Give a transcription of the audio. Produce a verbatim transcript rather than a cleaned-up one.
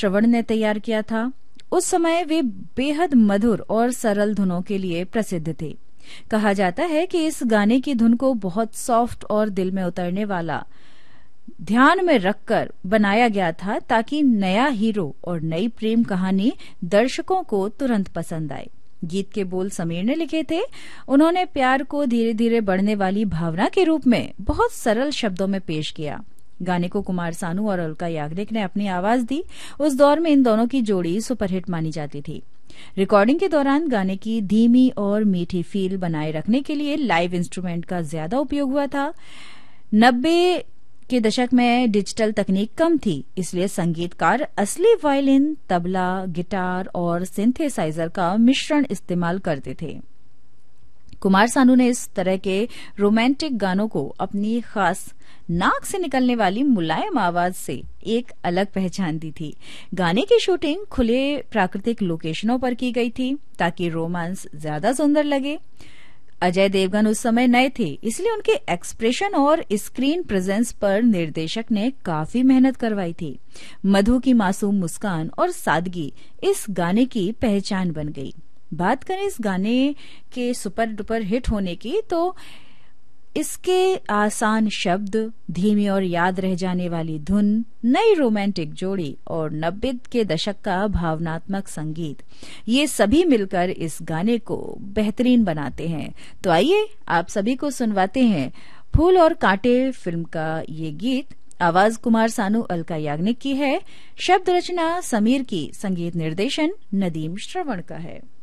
श्रवण ने तैयार किया था। उस समय वे बेहद मधुर और सरल धुनों के लिए प्रसिद्ध थे। कहा जाता है कि इस गाने की धुन को बहुत सॉफ्ट और दिल में उतरने वाला ध्यान में रखकर बनाया गया था, ताकि नया हीरो और नई प्रेम कहानी दर्शकों को तुरंत पसंद आए। गीत के बोल समीर ने लिखे थे। उन्होंने प्यार को धीरे धीरे बढ़ने वाली भावना के रूप में बहुत सरल शब्दों में पेश किया। गाने को कुमार सानू और अलका याग्निक ने अपनी आवाज दी। उस दौर में इन दोनों की जोड़ी सुपरहिट मानी जाती थी। रिकॉर्डिंग के दौरान गाने की धीमी और मीठी फील बनाए रखने के लिए लाइव इंस्ट्रूमेंट का ज्यादा उपयोग हुआ था। नब्बे के दशक में डिजिटल तकनीक कम थी, इसलिए संगीतकार असली वायलिन, तबला, गिटार और सिंथेसाइजर का मिश्रण इस्तेमाल करते थे। कुमार सानू ने इस तरह के रोमांटिक गानों को अपनी खास नाक से निकलने वाली मुलायम आवाज से एक अलग पहचान दी थी। गाने की शूटिंग खुले प्राकृतिक लोकेशनों पर की गई थी, ताकि रोमांस ज्यादा सुंदर लगे। अजय देवगन उस समय नए थे, इसलिए उनके एक्सप्रेशन और स्क्रीन प्रेजेंस पर निर्देशक ने काफी मेहनत करवाई थी। मधु की मासूम मुस्कान और सादगी इस गाने की पहचान बन गई। बात करें इस गाने के सुपर डुपर हिट होने की, तो इसके आसान शब्द, धीमी और याद रह जाने वाली धुन, नई रोमांटिक जोड़ी और नब्बे के दशक का भावनात्मक संगीत, ये सभी मिलकर इस गाने को बेहतरीन बनाते हैं। तो आइए आप सभी को सुनवाते हैं फूल और कांटे फिल्म का ये गीत। आवाज कुमार सानू, अलका याग्निक की है। शब्द रचना समीर की, संगीत निर्देशन नदीम श्रवण का है।